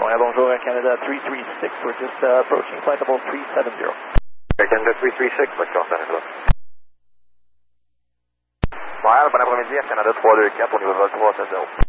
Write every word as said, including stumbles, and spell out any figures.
Montréal, bonjour, Air Canada three three six, we're just uh, approaching flight level three seven zero. Air Canada three three six, Victor Canada. Montréal, bon après-midi, Air Canada trois deux quatre, au niveau de vol trois sept zéro.